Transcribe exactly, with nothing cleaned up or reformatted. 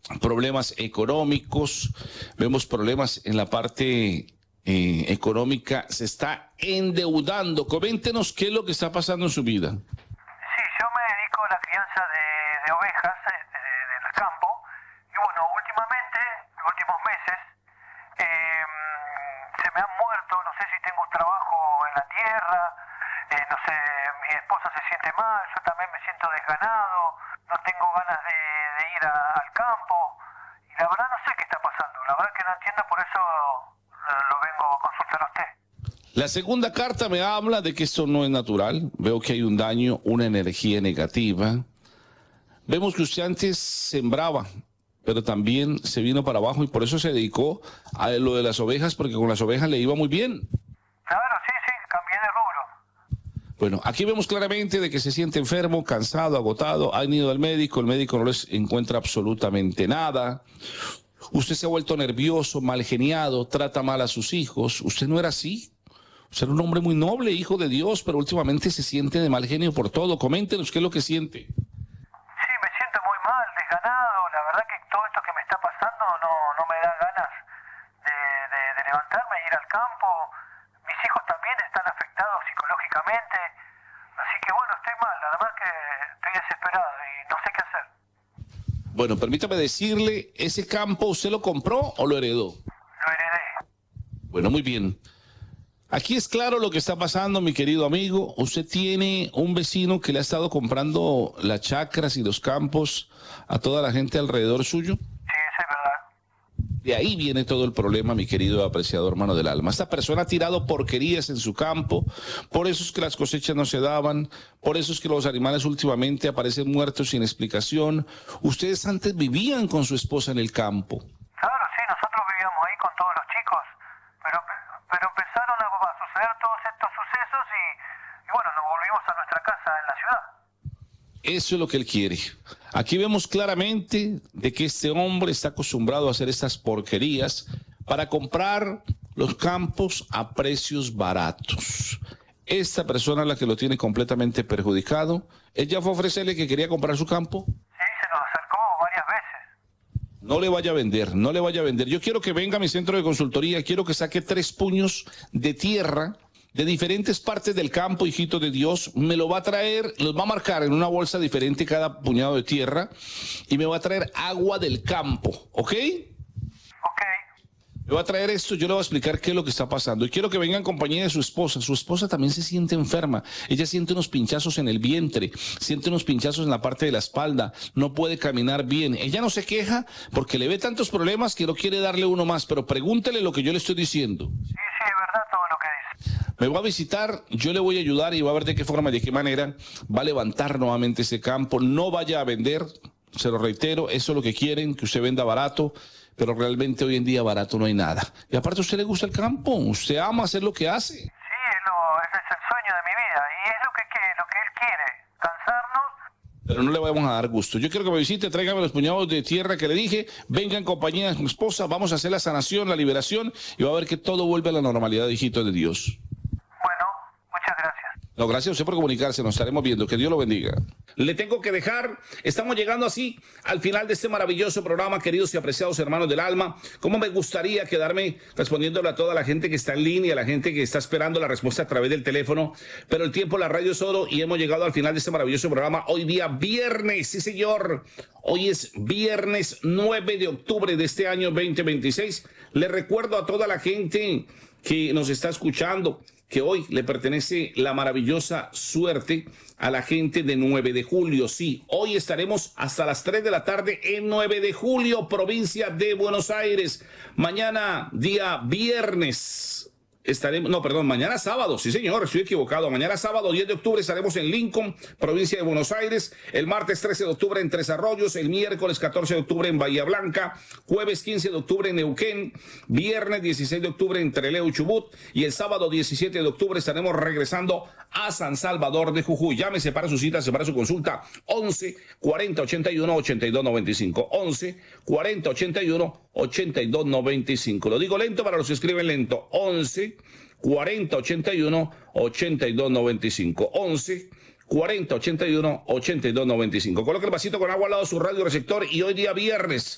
problemas económicos, vemos problemas en la parte eh, económica, se está endeudando. Coméntenos qué es lo que está pasando en su vida. Sí, yo me dedico a la crianza de, de ovejas eh, de, del campo y bueno, últimamente, en los últimos meses, eh, se me han muerto, no sé si tengo un trabajo en la tierra, eh, no sé, mi esposa se siente mal, yo también me siento desganado, no tengo ganas de, de ir a, al campo y la verdad no sé qué está pasando, la verdad que no entiendo, por eso lo, lo vengo a consultar a usted. La segunda carta me habla de que esto no es natural. Veo que hay un daño, una energía negativa. Vemos que usted antes sembraba, pero también se vino para abajo y por eso se dedicó a lo de las ovejas, porque con las ovejas le iba muy bien. Claro, sí, sí, cambié de rubro. Bueno, aquí vemos claramente de que se siente enfermo, cansado, agotado. Han ido al médico, el médico no les encuentra absolutamente nada. Usted se ha vuelto nervioso, mal geniado, trata mal a sus hijos. Usted no era así. Usted era un hombre muy noble, hijo de Dios, pero últimamente se siente de mal genio por todo. Coméntenos qué es lo que siente. Sí, me siento muy mal, desganado. La verdad que todo esto que me está pasando no, no me da ganas de, de, de levantarme e ir al campo. Mis hijos también están afectados psicológicamente. Así que bueno, estoy mal. La verdad que estoy desesperado y no sé qué hacer. Bueno, permítame decirle, ¿ese campo usted lo compró o lo heredó? Lo heredé. Bueno, muy bien. Aquí es claro lo que está pasando, mi querido amigo. Usted tiene un vecino que le ha estado comprando las chacras y los campos a toda la gente alrededor suyo. Sí, eso es verdad. De ahí viene todo el problema, mi querido apreciado hermano del alma. Esta persona ha tirado porquerías en su campo, por eso es que las cosechas no se daban, por eso es que los animales últimamente aparecen muertos sin explicación. Ustedes antes vivían con su esposa en el campo. Claro, sí, nosotros vivíamos ahí con todos los chicos, pero, pero empezaron a, a suceder todos estos sucesos y, y bueno, nos volvimos a nuestra casa en la ciudad. Eso es lo que él quiere. Aquí vemos claramente de que este hombre está acostumbrado a hacer estas porquerías para comprar los campos a precios baratos. Esta persona es la que lo tiene completamente perjudicado. Él ya fue a ofrecerle que quería comprar su campo. Sí, se nos acercó varias veces. No le vaya a vender, no le vaya a vender. Yo quiero que venga a mi centro de consultoría, quiero que saque tres puños de tierra de diferentes partes del campo, hijito de Dios. Me lo va a traer, los va a marcar en una bolsa diferente cada puñado de tierra y me va a traer agua del campo, ¿ok? Ok. Me va a traer esto, yo le voy a explicar qué es lo que está pasando. Y quiero que venga en compañía de su esposa. Su esposa también se siente enferma. Ella siente unos pinchazos en el vientre, siente unos pinchazos en la parte de la espalda, no puede caminar bien. Ella no se queja porque le ve tantos problemas que no quiere darle uno más, pero pregúntele lo que yo le estoy diciendo. Sí, sí, es verdad todo lo que dice. Me va a visitar, yo le voy a ayudar y va a ver de qué forma y de qué manera va a levantar nuevamente ese campo. No vaya a vender, se lo reitero, eso es lo que quieren, que usted venda barato, pero realmente hoy en día barato no hay nada. Y aparte a usted le gusta el campo, usted ama hacer lo que hace. Sí, es lo, ese es el sueño de mi vida y es lo que, que, lo que él quiere, cansarnos. Pero no le vamos a dar gusto. Yo quiero que me visite, tráigame los puñados de tierra que le dije, venga en compañía de su esposa, vamos a hacer la sanación, la liberación y va a ver que todo vuelve a la normalidad, hijito de Dios. Bueno, muchas gracias. No, gracias a usted por comunicarse, nos estaremos viendo, que Dios lo bendiga. Le tengo que dejar, estamos llegando así al final de este maravilloso programa, queridos y apreciados hermanos del alma. Cómo me gustaría quedarme respondiéndole a toda la gente que está en línea, a la gente que está esperando la respuesta a través del teléfono, pero el tiempo, la radio es oro y hemos llegado al final de este maravilloso programa. Hoy día viernes, sí señor, hoy es viernes nueve de octubre de este año veinte veintiséis. Le recuerdo a toda la gente que nos está escuchando que hoy le pertenece la maravillosa suerte a la gente de nueve de julio. Sí, hoy estaremos hasta las tres de la tarde en nueve de julio, provincia de Buenos Aires. Mañana, día viernes, estaremos, no, perdón, mañana sábado, sí señor, estoy equivocado. Mañana sábado, diez de octubre, estaremos en Lincoln, provincia de Buenos Aires. El martes trece de octubre en Tres Arroyos. El miércoles catorce de octubre en Bahía Blanca. Jueves quince de octubre en Neuquén. Viernes dieciséis de octubre en Trelew y Chubut. Y el sábado diecisiete de octubre estaremos regresando a San Salvador de Jujuy. Llámese para su cita, para su consulta. once cuarenta ochenta y uno ochenta y dos noventa y cinco. once cuarenta ochenta y uno ochenta y dos noventa y cinco. Lo digo lento para los que escriben lento. once cuarenta ochenta y uno ochenta y dos noventa y cinco. once cuarenta ochenta y uno ochenta y dos noventa y cinco. Coloque el vasito con agua al lado de su radio receptor y hoy día viernes